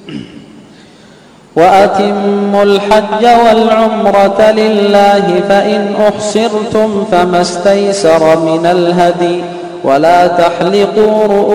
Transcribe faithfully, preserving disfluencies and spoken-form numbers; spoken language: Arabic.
وأتموا الحج والعمرة لله فإن أحصرتم فما استيسر من الهدي ولا تحلقوا رؤوسكم